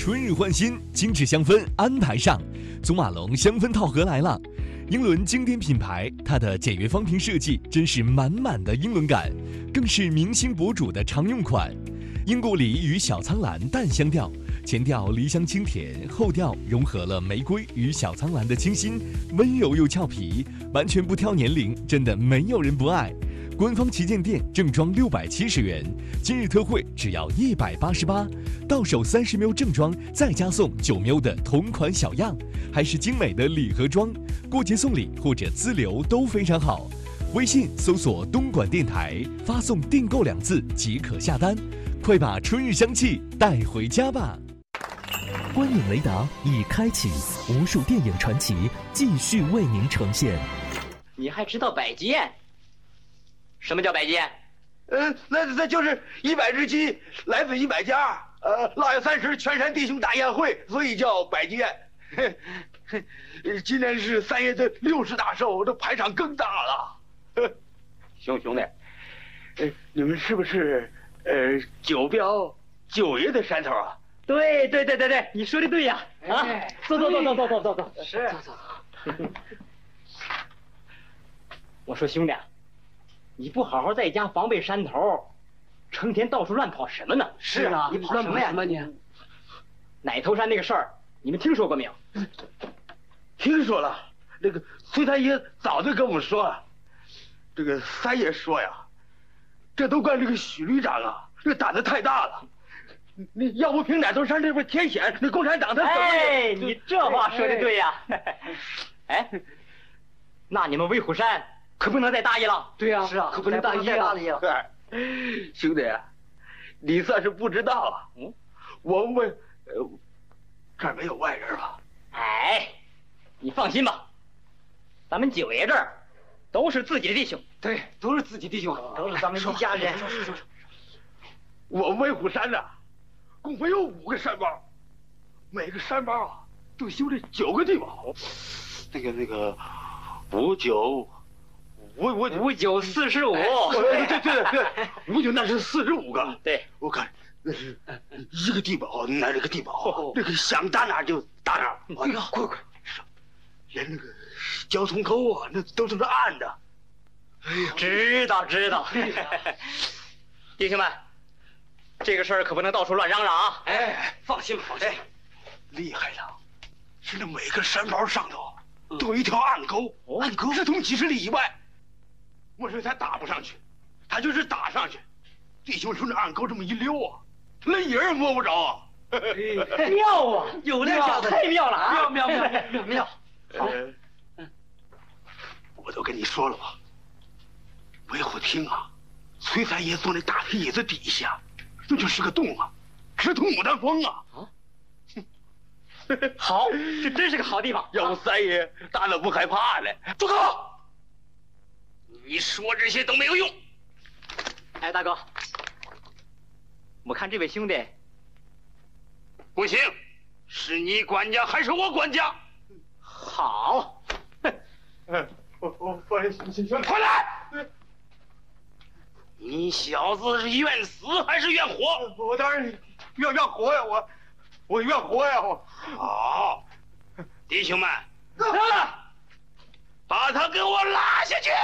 春日换新，精致香氛安排上，祖马龙香氛套盒来了。英伦经典品牌，它的简约方瓶设计真是满满的英伦感，更是明星博主的常用款。英古梨与小苍兰淡香调，前调梨香清甜，后调融合了玫瑰与小苍兰的清新，温柔又俏皮，完全不挑年龄，真的没有人不爱。官方旗舰店正装670元，今日特惠只要188，到手30ml正装再加送9ml的同款小样，还是精美的礼盒装，过节送礼或者资留都非常好。微信搜索东莞电台，发送订购2字即可下单，快把春日香气带回家吧。 观影雷达已开启，无数电影传奇继续为您呈现。 你还知道百宴？什么叫百宴？ 那就是100只鸡来自100家，8月30全山弟兄大宴会，所以叫百宴。今年是3爷的60大寿，这排场更大了。兄弟，你们是不是九标九爷的山头啊？ 对，你说的对呀！啊，走， 是。 我说兄弟，你不好好在家防备山头，成天到处乱跑什么呢？ 是啊， 你跑什么呀？ 你奶头山那个事儿，你们听说过没有？ 听说了，那个崔三爷早就跟我们说了。这个三爷说呀，这都怪这个许旅长啊，这胆子太大了。你要不凭奶头山这边天险，那共产党他怎么？ 哎，你这话说的对呀。哎，那你们威虎山可不能再大意了。 对呀， 是啊， 可不能大意了。兄弟，你算是不知道啊。我们这儿没有外人吧？ 哎，你放心吧，咱们九爷这儿都是自己的弟兄。 对，都是自己弟兄， 都是咱们一家人。 说。我们威虎山呢，共分有5个山包，每个山包啊都修这9个地堡。那个5945，对，59那是45个。 对， 我看那是一个地堡，那个地堡，那个想大哪就大哪。哎呀，快，连那个交通沟啊，那都是暗的。哎呀， 知道。弟兄们，这个事儿可不能到处乱嚷嚷啊！ 哎，放心吧。厉害了，是那每个山包上头都有一条暗沟，暗沟是从几十里以外，莫非他打不上去，他就是打上去，弟兄顺着暗沟这么一溜啊，连影儿也摸不着啊！ 妙啊，有料，太妙了啊！ 妙！好，我都跟你说了吧，维护厅啊，崔三爷坐那大黑椅子底下，那就是个洞啊，直通牡丹峰啊！ 好，这真是个好地方。 要不三爷大了不害怕嘞？住口！你说这些都没有用。 哎，大哥，我看这位兄弟不行，是你管家还是我管家？ 好。 我快来！你小子是愿死还是愿活？我当然愿活呀，我愿活呀！好，弟兄们，把他给我拉下去！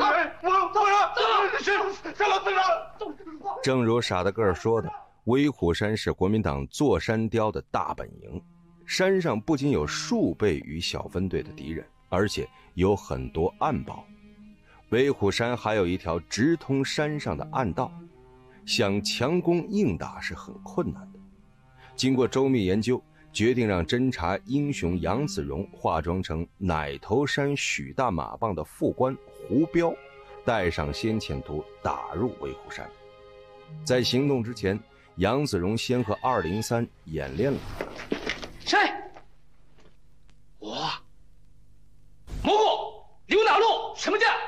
走！ 正如傻大个儿说的，威虎山是国民党坐山雕的大本营，山上不仅有数倍于小分队的敌人，而且有很多暗堡。威虎山还有一条直通山上的暗道，想强攻硬打是很困难的。经过周密研究，决定让侦察英雄杨子荣化妆成奶头山许大马棒的副官胡彪，带上先遣图打入威虎山。在行动之前，杨子荣先和203演练了。 谁？我。蘑菇，刘大路，什么价？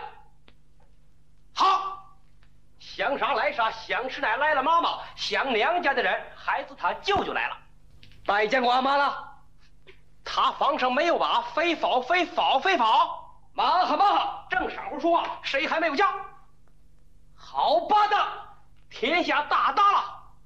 好。想杀来杀，想吃奶来了妈妈，想娘家的人，孩子他舅舅来了。拜见过阿妈了。他房上没有把，非否。马哈，正晌午说话，谁还没有叫？好巴的，天下大了。